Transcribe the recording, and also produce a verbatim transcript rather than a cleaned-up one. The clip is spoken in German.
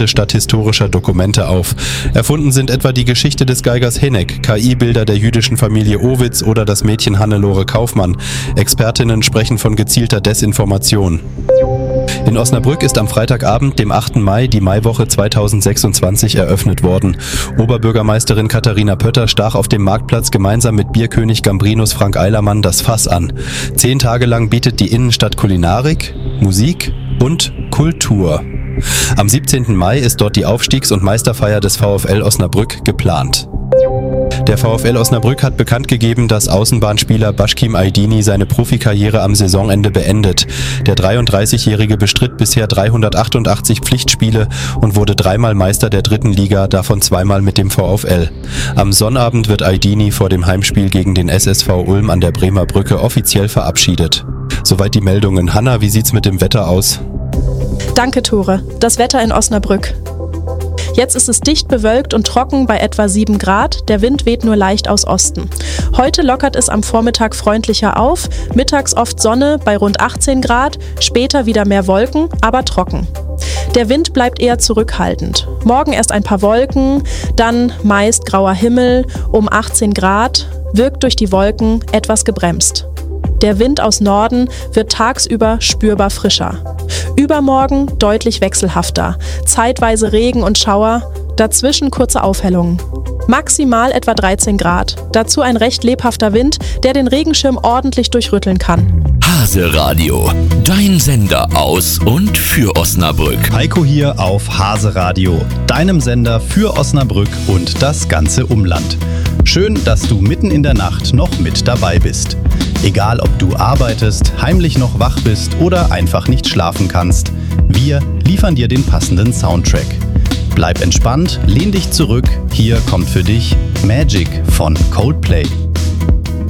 statt historischer Dokumente auf. Erfunden sind etwa die Geschichte des Geigers Heneck, K I-Bilder der jüdischen Familie Owitz oder das Mädchen Hannelore Kaufmann. Expertinnen sprechen von gezielter Desinformation. In Osnabrück ist am Freitagabend, dem achten Mai, die Maiwoche zweitausendsechsundzwanzig eröffnet worden. Oberbürgermeisterin Katharina Pötter stach auf dem Marktplatz gemeinsam mit Bierkönig Gambrinus Frank Eilermann das Fass an. Zehn Tage lang bietet die Innenstadt Kulinarik, Musik und Kultur. Am siebzehnten Mai ist dort die Aufstiegs- und Meisterfeier des VfL Osnabrück geplant. Der VfL Osnabrück hat bekannt gegeben, dass Außenbahnspieler Başkim Aydini seine Profikarriere am Saisonende beendet. Der dreiunddreißigjährige bestritt bisher dreihundertachtundachtzig Pflichtspiele und wurde dreimal Meister der dritten Liga, davon zweimal mit dem VfL. Am Sonnabend wird Aydini vor dem Heimspiel gegen den S S V Ulm an der Bremer Brücke offiziell verabschiedet. Soweit die Meldungen. Hanna, wie sieht's mit dem Wetter aus? Danke, Tore. Das Wetter in Osnabrück. Jetzt ist es dicht bewölkt und trocken bei etwa sieben Grad. Der Wind weht nur leicht aus Osten. Heute lockert es am Vormittag freundlicher auf. Mittags oft Sonne bei rund achtzehn Grad. Später wieder mehr Wolken, aber trocken. Der Wind bleibt eher zurückhaltend. Morgen erst ein paar Wolken, dann meist grauer Himmel um achtzehn Grad. Wirkt durch die Wolken etwas gebremst. Der Wind aus Norden wird tagsüber spürbar frischer. Übermorgen deutlich wechselhafter. Zeitweise Regen und Schauer, dazwischen kurze Aufhellungen. Maximal etwa dreizehn Grad. Dazu ein recht lebhafter Wind, der den Regenschirm ordentlich durchrütteln kann. Hase Radio, dein Sender aus und für Osnabrück. Heiko hier auf Hase Radio, deinem Sender für Osnabrück und das ganze Umland. Schön, dass du mitten in der Nacht noch mit dabei bist. Egal, ob du arbeitest, heimlich noch wach bist oder einfach nicht schlafen kannst, wir liefern dir den passenden Soundtrack. Bleib entspannt, lehn dich zurück, hier kommt für dich Magic von Coldplay.